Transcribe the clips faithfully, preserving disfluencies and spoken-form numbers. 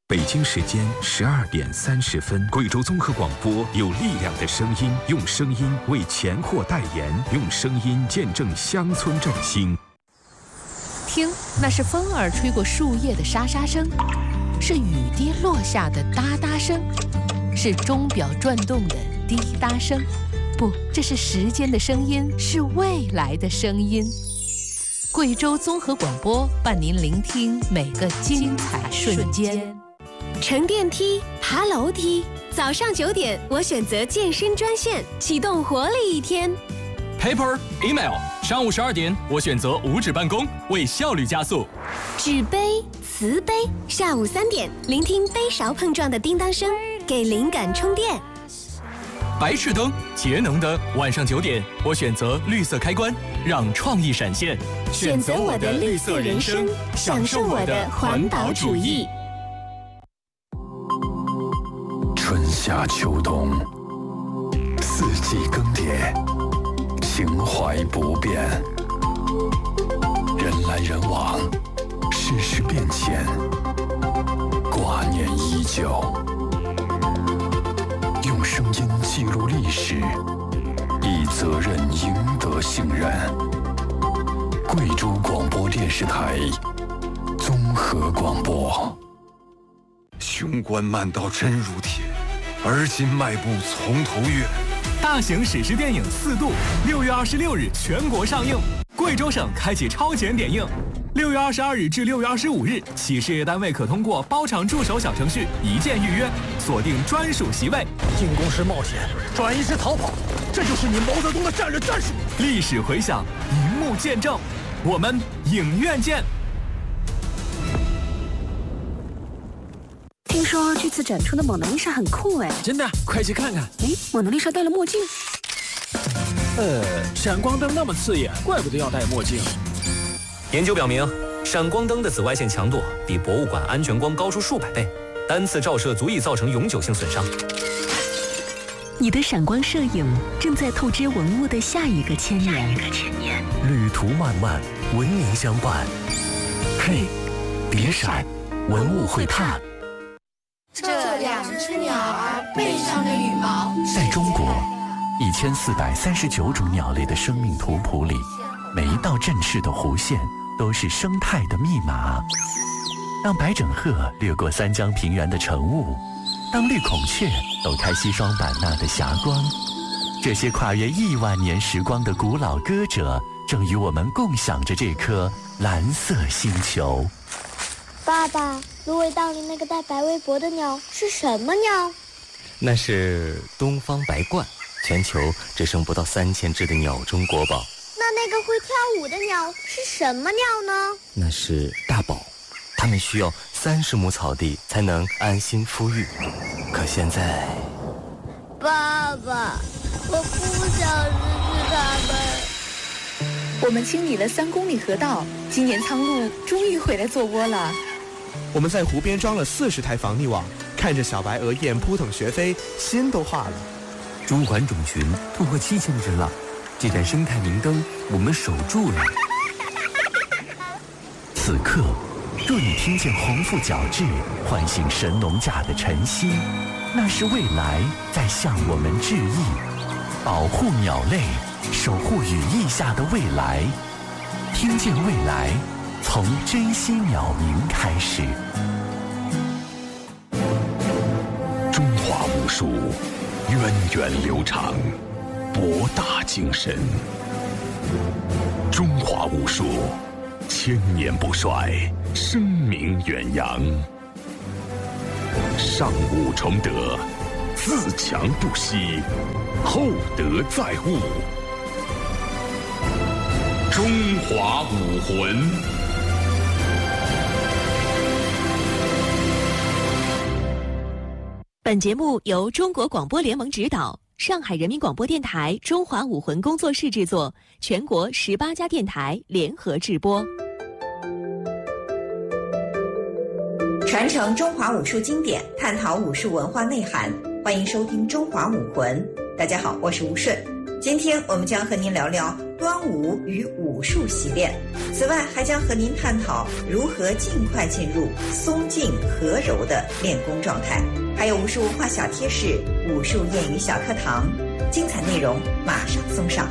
北京时间十二点三十分，贵州综合广播有力量的声音，用声音为钱货代言，用声音见证乡村振兴。 听，那是风儿吹过树叶的沙沙声，是雨滴落下的哒哒声，是钟表转动的滴答声。不，这是时间的声音，是未来的声音。贵州综合广播伴您聆听每个精彩瞬间。 乘电梯，爬楼梯，早上九点，我选择健身专线，启动活力一天。 Paper, email， 上午十二点，我选择无纸办公，为效率加速。 纸杯、瓷杯，下午三点，聆听杯勺碰撞的叮当声，给灵感充电。 白炽灯，节能灯，晚上九点，我选择绿色开关，让创意闪现。 选择我的绿色人生，享受我的环保主义。 春夏秋冬，四季更迭，情怀不变。人来人往，世事变迁，挂念依旧。用声音记录历史，以责任赢得信任。贵州广播电视台综合广播。 雄关漫道真如铁，而今迈步从头越。 大型史诗电影《四渡》六月二十六日全国上映，贵州省开启超前点映。六月二十二日至六月二十五日，企事业单位可通过包场助手小程序一键预约，锁定专属席位。 进攻是冒险，转移是逃跑，这就是你毛泽东的战略战术。 历史回响，荧幕见证，我们影院见。 听说这次展出的蒙娜丽莎很酷哎， 真的，快去看看。 哎，蒙娜丽莎戴了墨镜。 呃，闪光灯那么刺眼，怪不得要戴墨镜。 研究表明，闪光灯的紫外线强度比博物馆安全光高出数百倍，单次照射足以造成永久性损伤。 你的闪光摄影正在透支文物的下一个千年。 旅途漫漫，文明相伴。嘿，别闪，文物会怕。 这两只鸟儿背上的羽毛， 在中国一千四百三十九种鸟类的生命图谱里，每一道正式的弧线都是生态的密码。当白枕鹤掠过三江平原的晨雾，当绿孔雀抖开西双版纳的霞光，这些跨越亿万年时光的古老歌者，正与我们共享着这颗蓝色星球。 爸爸，芦苇荡里那个带白围脖的鸟是什么鸟？ 那是东方白鹳，全球只剩不到三千只的鸟中国宝。 那那个会跳舞的鸟是什么鸟呢？ 那是大宝，它们需要三十亩草地才能安心孵育。可现在， 爸爸，我不想失去它们。 我们清理了三公里河道，今年苍鹭终于回来做窝了。 我们在湖边装了四十台防溺网，看着小白鹅雁扑腾学飞，心都化了。 中环种群突破七千只了，这盏生态明灯我们守住了。 此刻，若你听见红腹角雉唤醒神农架的晨曦，那是未来在向我们致意。保护鸟类，守护羽翼下的未来。听见未来，从珍惜鸟鸣开始。 中华武术源远流长，博大精深。中华武术千年不衰，声名远扬。上武崇德，自强不息，厚德载物。中华武魂。 本节目由中国广播联盟指导，上海人民广播电台中华武魂工作室制作，全国十八家电台联合制播。 传承中华武术经典，探讨武术文化内涵，欢迎收听中华武魂。大家好，我是吴顺。今天我们将和您聊聊端午与武术系列。此外，还将和您探讨如何尽快进入松静和柔的练功状态，还有武术文化小贴士、武术谚语小课堂，精彩内容马上送上。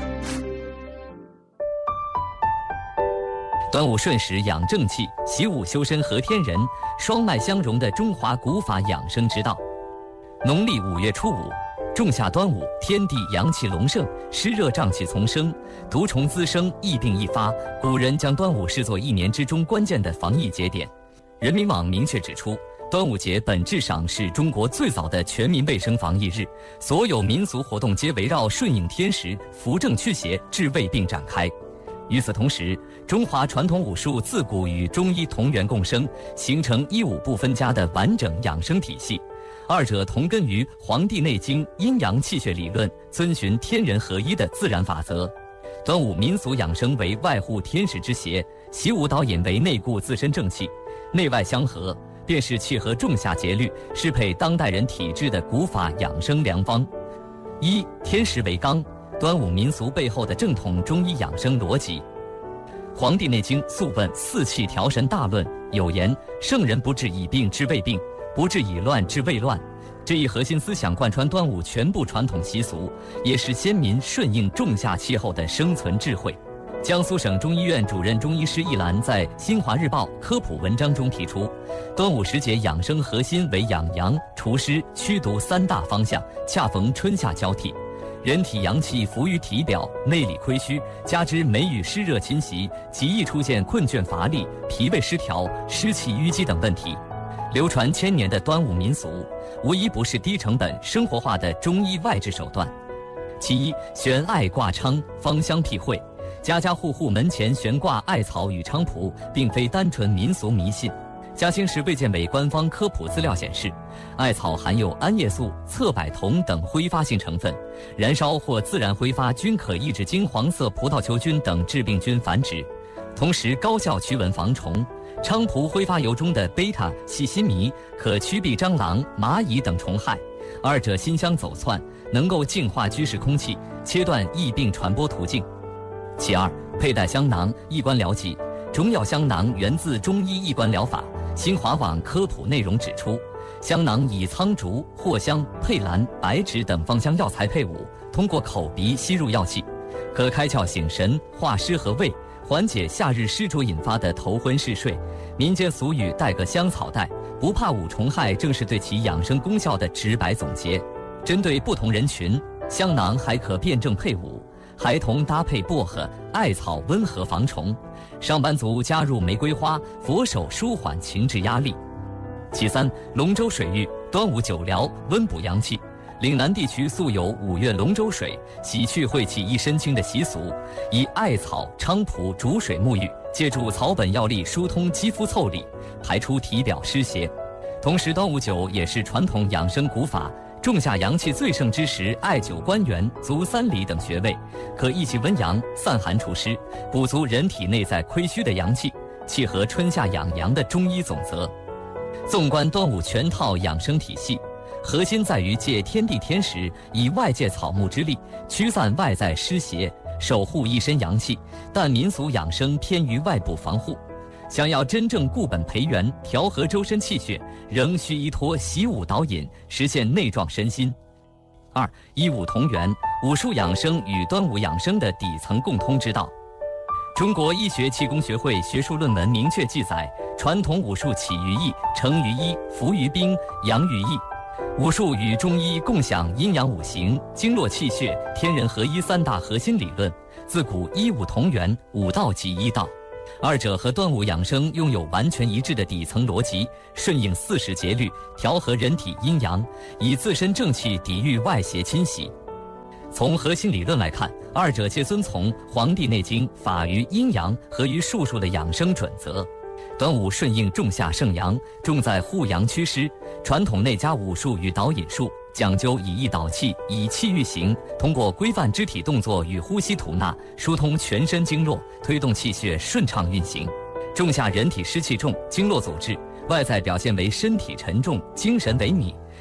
端午顺时养正气，习武修身和天人，双脉相融的中华古法养生之道。农历五月初五，仲夏端午，天地阳气隆盛，湿热瘴气丛生，毒虫滋生，疫病易发。古人将端午视作一年之中关键的防疫节点。人民网明确指出，端午节本质上是中国最早的全民卫生防疫日，所有民俗活动皆围绕顺应天时、扶正驱邪、治未病展开。与此同时，中华传统武术自古与中医同源共生，形成医武不分家的完整养生体系。二者同根于《黄帝内经》阴阳气血理论，遵循天人合一的自然法则。端午民俗养生为外护天时之邪，习武导引为内固自身正气，内外相合，便是契合仲夏节律、适配当代人体质的古法养生良方。一、天时为纲。端午民俗背后的正统中医养生逻辑。《黄帝内经·素问·四气调神大论》有言：“圣人不治已病治未病，不治已乱治未乱。”这一核心思想贯穿端午全部传统习俗，也是先民顺应仲夏气候的生存智慧。江苏省中医院主任中医师一兰在《新华日报》科普文章中提出，端午时节养生核心为养阳、除湿、驱毒三大方向，恰逢春夏交替。人体阳气浮于体表，内里亏虚，加之梅雨湿热侵袭，极易出现困倦乏力、脾胃失调、湿气淤积等问题。流传千年的端午民俗，无一不是低成本、生活化的中医外治手段。其一，悬艾挂菖，芳香辟秽。家家户户门前悬挂艾草与菖蒲，并非单纯民俗迷信。嘉兴市卫健委官方科普资料显示，艾草含有桉叶素、侧柏酮等挥发性成分，燃烧或自然挥发均可抑制金黄色葡萄球菌等致病菌繁殖，同时高效驱蚊防虫。菖蒲挥发油中的贝塔细辛醚可驱避蟑螂、蚂蚁等虫害，二者馨香走窜，能够净化居室空气，切断疫病传播途径。其二，佩戴香囊，易观疗疾。中药香囊源自中医易观疗法。新华网科普内容指出，香囊以苍竹、藿香、佩兰、白芷等芳香药材配伍，通过口鼻吸入药气，可开窍醒神、化湿和胃，缓解夏日湿灼引发的头昏嗜睡。民间俗语“带个香草袋，不怕五虫害”正是对其养生功效的直白总结。针对不同人群，香囊还可辩证配伍。孩童搭配薄荷、艾草，温和防虫；上班族加入玫瑰花，佛手舒缓情志压力。其三，龙舟水浴，端午久疗，温补阳气。岭南地区素有五月龙舟水，洗去晦气一身轻的习俗，以艾草、菖蒲煮水沐浴，借助草本药力疏通肌肤腠理，排出体表湿邪。同时，端午酒也是传统养生古法。仲夏阳气最盛之时，艾灸关元、足三里等穴位，可益气温阳、散寒除湿，补足人体内在亏虚的阳气，契合春夏养阳的中医总则。纵观端午全套养生体系，核心在于借天地天时，以外界草木之力驱散外在湿邪，守护一身阳气。但民俗养生偏于外部防护，想要真正固本培元、调和周身气血，仍需依托习武导引，实现内壮身心。二、医武同源，武术养生与端午养生的底层共通之道。中国医学气功学会学术论文明确记载，传统武术起于易，成于医，服于兵，养于易。武术与中医共享阴阳五行、经络气血、天人合一三大核心理论，自古医武同源，武道即医道。二者和端午养生拥有完全一致的底层逻辑，顺应四时节律，调和人体阴阳，以自身正气抵御外邪侵袭。从核心理论来看，二者皆遵从《黄帝内经》法于阴阳、合于术数的养生准则。端午顺应仲夏盛阳，重在护阳祛湿。传统内家武术与导引术讲究以意导气，以气御形，通过规范肢体动作与呼吸吐纳，疏通全身经络，推动气血顺畅运行。仲夏人体湿气重，经络阻滞，外在表现为身体沉重、精神萎靡。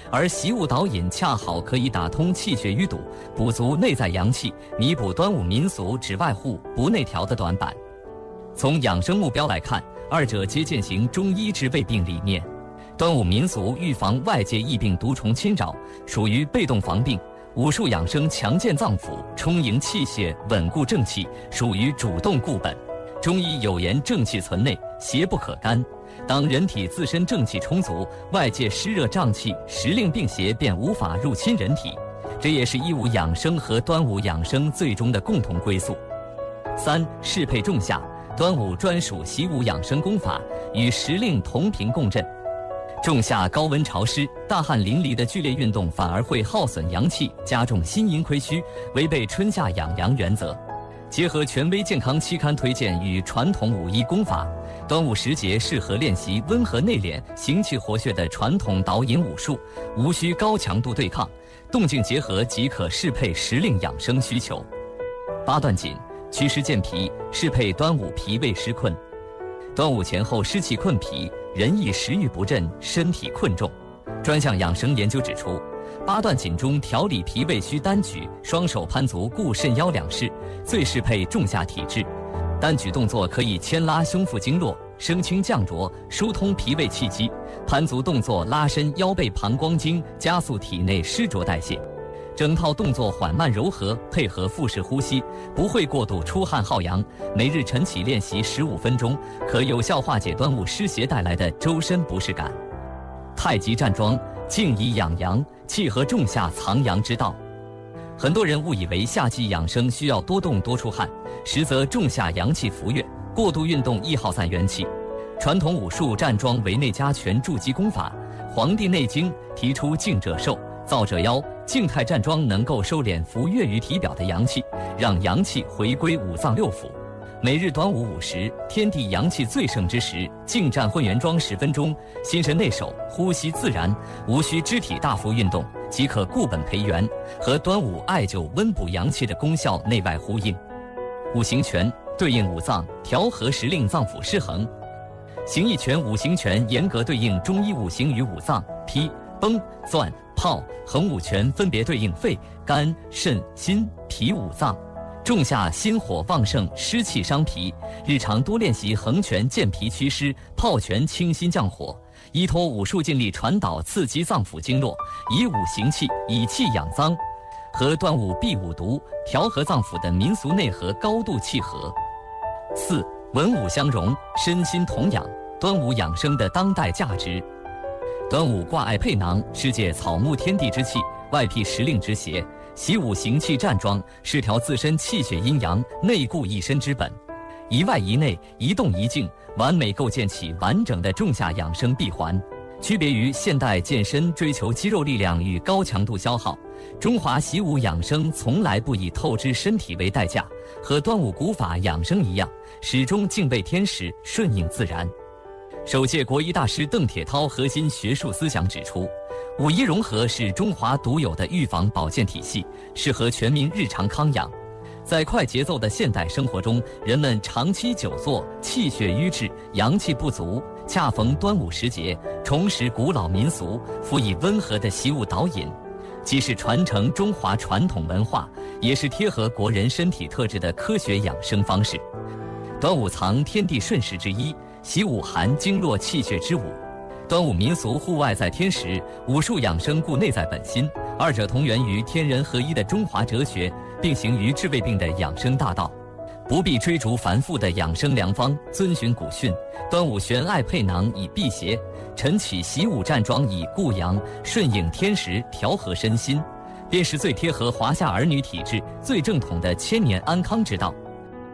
而习武导引恰好可以打通气血淤堵，补足内在阳气，弥补端午民俗只外护不内调的短板。从养生目标来看，二者皆践行中医之未病理念。端午民俗预防外界疫病毒虫侵扰，属于被动防病；武术养生强健脏腑，充盈气血，稳固正气，属于主动固本。中医有言：正气存内，邪不可干。当人体自身正气充足，外界湿热胀气、时令病邪便无法入侵人体。这也是义武养生和端午养生最终的共同归宿。三、适配仲夏，端午专属习武养生功法与时令同频共振。仲夏高温潮湿、大汗淋漓的剧烈运动反而会耗损阳气，加重心阴亏虚，违背春夏养阳原则。结合权威健康期刊推荐与传统武艺功法，端午时节适合练习温和内敛、行气活血的传统导引武术，无需高强度对抗，动静结合即可适配时令养生需求。八段锦，祛湿健脾，适配端午脾胃湿困。端午前后湿气困脾，人易食欲不振，身体困重。专项养生研究指出，八段锦中调理脾胃需单举、双手攀足固肾腰两式，最适配仲夏体质。单举动作可以牵拉胸腹经络，升清降浊，疏通脾胃气机；攀足动作拉伸腰背膀胱经，加速体内湿浊代谢。整套动作缓慢柔和，配合腹式呼吸，不会过度出汗耗阳。每日晨起练习十五分钟，可有效化解端午湿邪带来的周身不适感。太极站桩，静以养阳，契合仲夏藏阳之道。很多人误以为夏季养生需要多动多出汗，实则仲夏阳气浮跃，过度运动易耗散元气。传统武术站桩为内家拳筑基功法，《黄帝内经》提出静者寿，躁者夭，静态站桩能够收敛浮跃于体表的阳气，让阳气回归五脏六腑。每日端午午时，天地阳气最盛之时，静站混元桩十分钟，心神内守，呼吸自然，无需肢体大幅运动，即可固本培元，和端午艾灸温补阳气的功效内外呼应。五行拳对应五脏，调和时令脏腑失衡。形意拳、五行拳严格对应中医五行与五脏，劈、崩、攥、炮、横五拳分别对应肺、肝、肾、心、脾五脏。仲夏心火旺盛，湿气伤脾，日常多练习横拳健脾祛湿，炮拳清心降火，依托武术劲力传导刺激脏腑经络，以五行气以气养脏，和端午避五毒、调和脏腑的民俗内核高度契合。四、文武相融，身心同养，端午养生的当代价值。端午挂艾佩囊，是借草木天地之气，外辟时令之邪。习武行气站桩是调自身气血阴阳、内固一身之本，一外一内，一动一静，完美构建起完整的仲夏养生闭环。区别于现代健身追求肌肉力量与高强度消耗，中华习武养生从来不以透支身体为代价，和端午古法养生一样，始终敬畏天时，顺应自然。首届国医大师邓铁涛核心学术思想指出，五医融合是中华独有的预防保健体系，适合全民日常康养。在快节奏的现代生活中，人们长期久坐，气血瘀滞，阳气不足，恰逢端午时节，重拾古老民俗，辅以温和的习武导引，既是传承中华传统文化，也是贴合国人身体特质的科学养生方式。端午藏天地顺时之一，习武含经络气血之武。端午民俗户外在天时，武术养生顾内在本心，二者同源于天人合一的中华哲学，并行于治未病的养生大道。不必追逐繁复的养生良方，遵循古训，端午悬艾佩囊以辟邪，晨起习武站桩以固阳，顺应天时，调和身心，便是最贴合华夏儿女体质、最正统的千年安康之道。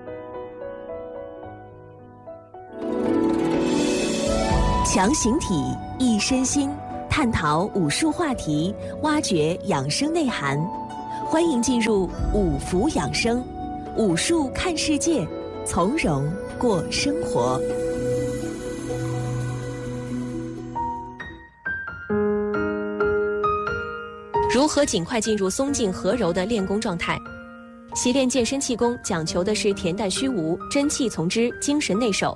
强形体，益身心，探讨武术话题，挖掘养生内涵。欢迎进入五福养生，武术看世界，从容过生活。 如何尽快进入松静和柔的练功状态？习练健身气功讲求的是恬淡虚无，真气从之，精神内守。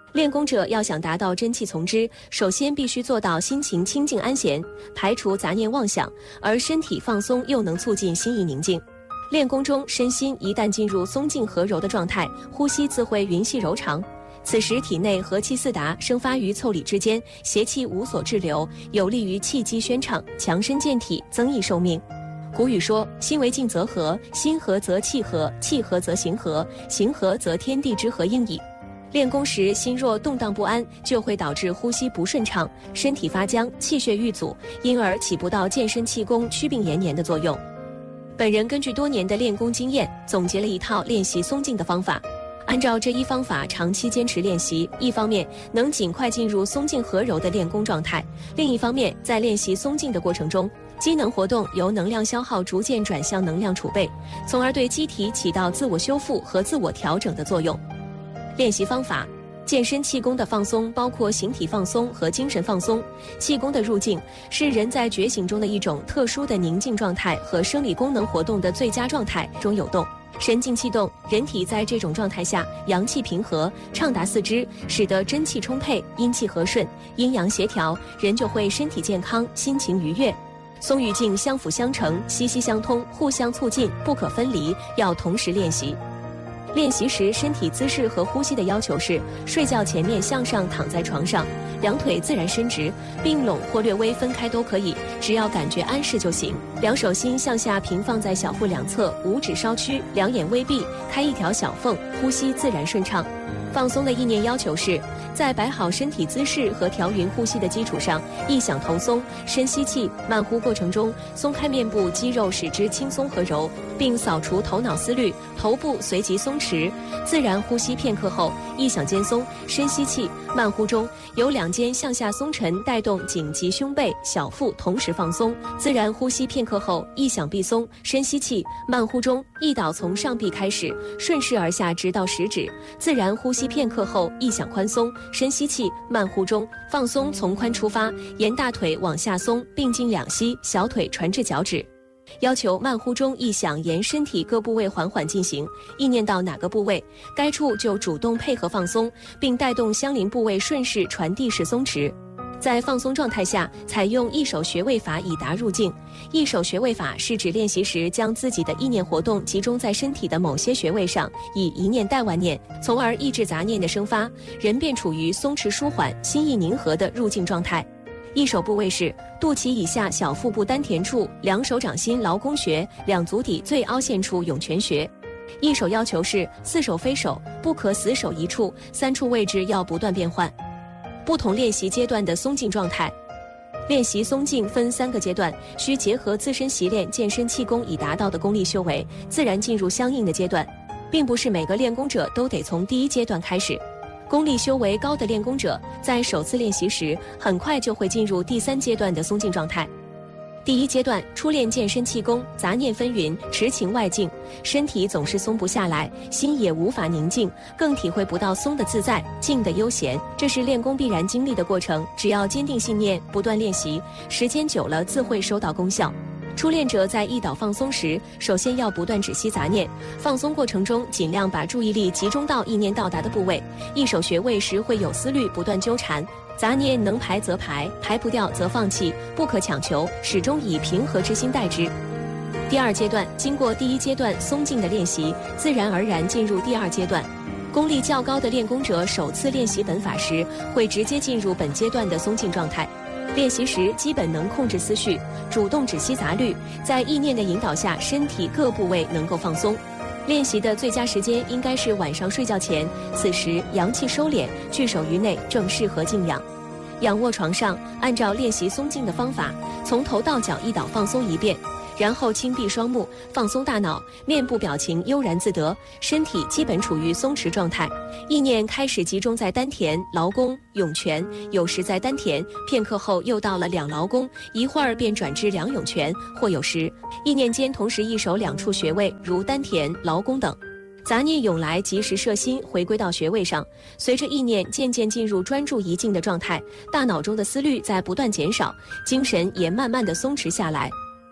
练功者要想达到真气从之，首先必须做到心情清静安闲，排除杂念妄想，而身体放松又能促进心意宁静。练功中，身心一旦进入松静和柔的状态，呼吸自会匀细柔长。此时体内和气四达生发于腠理之间，邪气无所滞留，有利于气机宣畅，强身健体，增益寿命。古语说：心为静则和，心和则气和，气和则形和，形和则天地之和应矣。练功时心若动荡不安，就会导致呼吸不顺畅，身体发僵，气血郁阻，因而起不到健身气功、祛病延年的作用。本人根据多年的练功经验，总结了一套练习松静的方法。按照这一方法长期坚持练习，一方面能尽快进入松静和柔的练功状态，另一方面在练习松静的过程中，机能活动由能量消耗逐渐转向能量储备，从而对机体起到自我修复和自我调整的作用。练习方法：健身气功的放松包括形体放松和精神放松。气功的入静是人在觉醒中的一种特殊的宁静状态和生理功能活动的最佳状态中有动，神静气动，人体在这种状态下阳气平和，畅达四肢，使得真气充沛，阴气和顺，阴阳协调，人就会身体健康，心情愉悦。松与静相辅相成，息息相通，互相促进，不可分离，要同时练习。练习时，身体姿势和呼吸的要求是：睡觉前面向上躺在床上，两腿自然伸直，并拢或略微分开都可以，只要感觉安适就行。两手心向下平放在小腹两侧，五指稍屈，两眼微闭，开一条小缝，呼吸自然顺畅。放松的意念要求是：在摆好身体姿势和调匀呼吸的基础上，意想头松，深吸气，慢呼过程中松开面部肌肉，使之轻松和柔，并扫除头脑思虑，头部随即松弛。自然呼吸片刻后，意想肩松，深吸气，慢呼中由两肩向下松沉，带动颈及胸背、小腹同时放松。自然呼吸片刻后，意想臂松，深吸气，慢呼中意导从上臂开始，顺势而下直到食指。自然呼吸片刻后，意想宽松，深吸气，慢呼中放松从髋出发，沿大腿往下松，并进两吸，小腿传至脚趾。要求慢呼中意想沿身体各部位缓缓进行，意念到哪个部位，该处就主动配合放松，并带动相邻部位顺势传递式松弛。在放松状态下，采用一手穴位法以达入静。一手穴位法是指练习时将自己的意念活动集中在身体的某些穴位上，以一念带万念，从而抑制杂念的生发，人便处于松弛舒缓、心意宁和的入静状态。一手部位是肚脐以下小腹部丹田处，两手掌心劳宫穴，两足底最凹陷处涌泉穴。一手要求是似手非手，不可死守一处，三处位置要不断变换。不同练习阶段的松静状态。练习松静分三个阶段，需结合自身习练健身气功已达到的功力修为，自然进入相应的阶段，并不是每个练功者都得从第一阶段开始。功力修为高的练功者，在首次练习时，很快就会进入第三阶段的松静状态。第一阶段，初练健身气功，杂念纷纭，迟情外境，身体总是松不下来，心也无法宁静，更体会不到松的自在，静的悠闲。这是练功必然经历的过程，只要坚定信念，不断练习，时间久了自会收到功效。初练者在意导放松时，首先要不断止息杂念，放松过程中尽量把注意力集中到意念到达的部位。一手穴位时会有思虑不断纠缠，杂念能排则排，排不掉则放弃，不可强求，始终以平和之心待之。第二阶段，经过第一阶段松静的练习，自然而然进入第二阶段。功力较高的练功者首次练习本法时，会直接进入本阶段的松静状态。练习时基本能控制思绪，主动止息杂虑，在意念的引导下，身体各部位能够放松。练习的最佳时间应该是晚上睡觉前，此时阳气收敛，聚守于内，正适合静养。仰卧床上，按照练习松静的方法，从头到脚一导放松一遍，然后轻闭双目，放松大脑，面部表情悠然自得，身体基本处于松弛状态。意念开始集中在丹田、劳宫、涌泉，有时在丹田，片刻后又到了两劳宫，一会儿便转至两涌泉，或有时意念间同时一手两处穴位，如丹田、劳宫等。杂念涌来，及时摄心，回归到穴位上。随着意念渐渐进入专注一静的状态，大脑中的思虑在不断减少，精神也慢慢的松弛下来。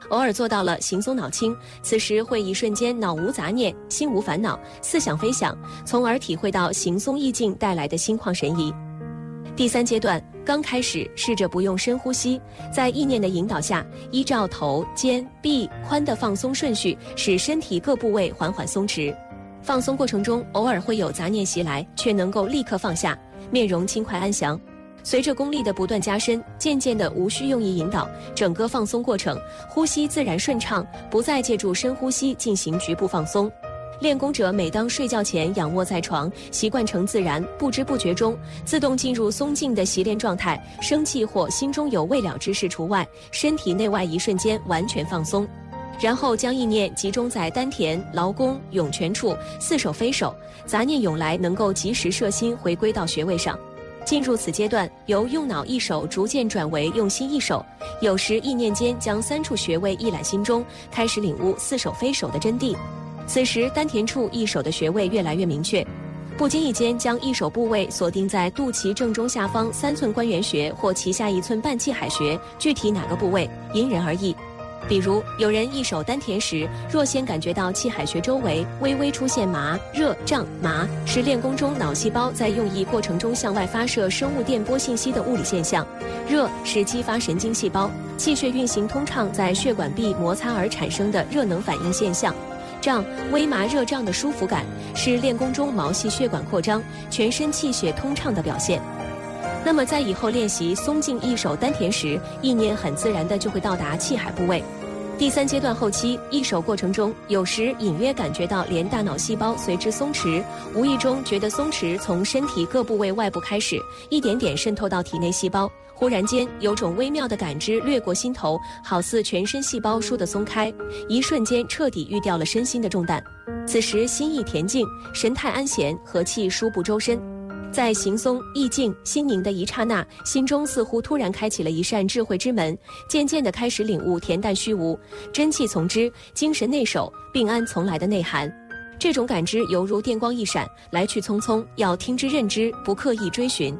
偶尔做到了行松脑清，此时会一瞬间脑无杂念，心无烦恼，似想非想，从而体会到行松意境带来的心旷神怡。第三阶段刚开始，试着不用深呼吸，在意念的引导下，依照头、肩、臂、髋的放松顺序，使身体各部位缓缓松弛。放松过程中，偶尔会有杂念袭来，却能够立刻放下，面容轻快安详。随着功力的不断加深，渐渐的无需用意引导，整个放松过程，呼吸自然顺畅，不再借助深呼吸进行局部放松。练功者每当睡觉前仰卧在床，习惯成自然，不知不觉中自动进入松静的习练状态，生气或心中有未了之事除外，身体内外一瞬间完全放松。然后将意念集中在丹田、劳宫、涌泉处，似手非手，杂念涌来能够及时摄心回归到穴位上。进入此阶段，由用脑一手逐渐转为用心一手，有时意念间将三处穴位一揽心中，开始领悟似手非手的真谛。此时丹田处一手的穴位越来越明确，不经意间将一手部位锁定在肚脐正中下方三寸关元穴或脐下一寸半气海穴，具体哪个部位因人而异。比如有人一手丹田时，若先感觉到气海穴周围微微出现麻、热、胀、麻，是练功中脑细胞在用意过程中向外发射生物电波信息的物理现象；热是激发神经细胞气血运行通畅在血管壁摩擦而产生的热能反应现象；胀微麻热胀的舒服感是练功中毛细血管扩张、全身气血通畅的表现。那么在以后练习松静一手丹田时，意念很自然的就会到达气海部位。第三阶段后期，一手过程中，有时隐约感觉到连大脑细胞随之松弛，无意中觉得松弛从身体各部位外部开始，一点点渗透到体内细胞。忽然间，有种微妙的感知掠过心头，好似全身细胞倏地松开，一瞬间彻底预掉了身心的重担。此时心意恬静，神态安闲，和气舒布周身。在行松、意静、心宁的一刹那，心中似乎突然开启了一扇智慧之门，渐渐地开始领悟恬淡虚无、真气从之、精神内守、病安从来的内涵。这种感知犹如电光一闪，来去匆匆，要听之任之，不刻意追寻。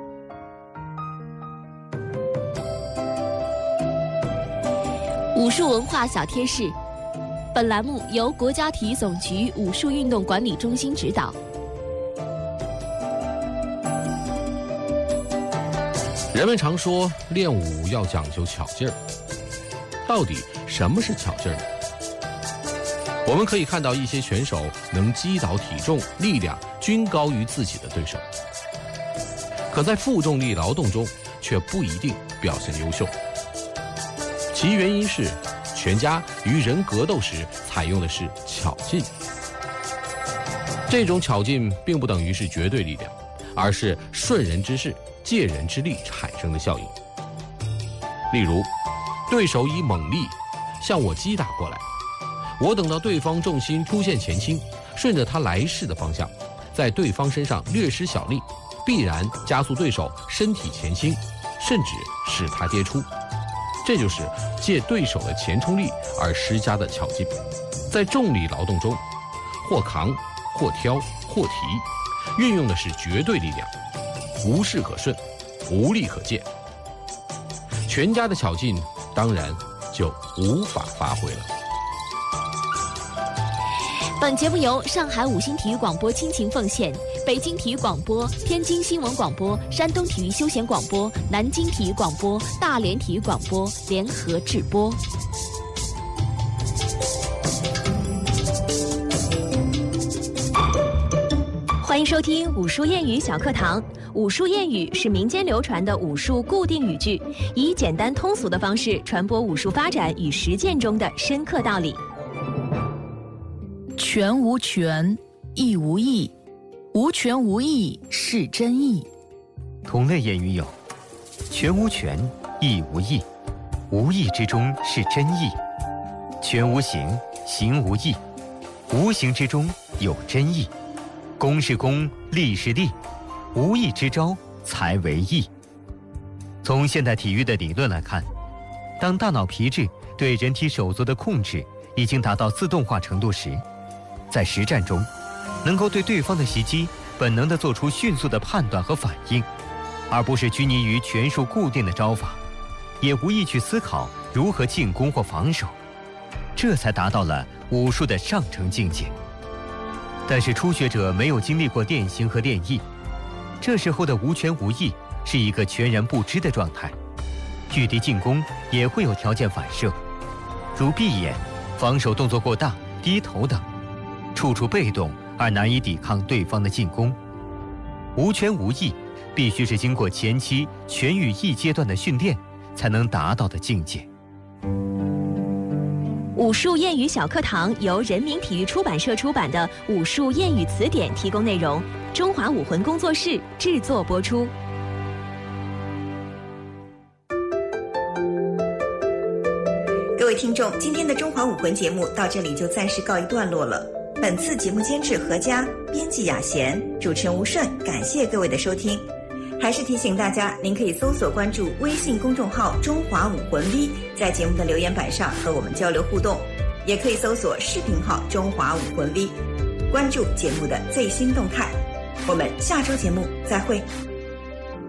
武术文化小贴士，本栏目由国家体育总局武术运动管理中心指导。 人们常说练武要讲究巧劲儿，到底什么是巧劲儿呢？我们可以看到一些选手能击倒体重、力量均高于自己的对手，可在负重力劳动中却不一定表现优秀。其原因是拳家与人格斗时采用的是巧劲，这种巧劲并不等于是绝对力量，而是顺人之势、借人之力产生的效应。例如，对手以猛力向我击打过来，我等到对方重心出现前倾，顺着他来势的方向，在对方身上略施小力，必然加速对手身体前倾，甚至使他跌出。这就是借对手的前冲力而施加的巧劲。在重力劳动中，或扛、或挑、或提，运用的是绝对力量，无势可顺，无力可借。拳家的巧劲当然就无法发挥了。 本节目由上海五星体育广播倾情奉献，北京体育广播、天津新闻广播、山东体育休闲广播、南京体育广播、大连体育广播联合制播。 欢迎收听武术谚语小课堂。武术谚语是民间流传的武术固定语句，以简单通俗的方式传播武术发展与实践中的深刻道理。 拳无拳，意无意，无拳无意是真意。 同类谚语有：拳无拳，意无意，无意之中是真意；拳无形，形无意，无形之中有真意。功是功，力是力，无意之招才为意。从现代体育的理论来看，当大脑皮质对人体手足的控制已经达到自动化程度时，在实战中能够对对方的袭击本能地做出迅速的判断和反应，而不是拘泥于拳术固定的招法，也无意去思考如何进攻或防守，这才达到了武术的上乘境界。但是初学者没有经历过练形和练艺，这时候的无权无义是一个全然不知的状态，距离进攻也会有条件反射，如闭眼、防守动作过大、低头等，处处被动而难以抵抗对方的进攻。无权无义必须是经过前期权与义阶段的训练才能达到的境界。 武术谚语小课堂由人民体育出版社出版的《武术谚语词典》提供内容，中华武魂工作室制作播出。 各位听众，今天的中华武魂节目到这里就暂时告一段落了。本次节目监制何佳，编辑雅贤，主持人吴顺，感谢各位的收听。还是提醒大家，您可以搜索关注微信公众号中华武魂 V， 在节目的留言板上和我们交流互动，也可以搜索视频号中华武魂 V， 关注节目的最新动态。我们下周节目再会。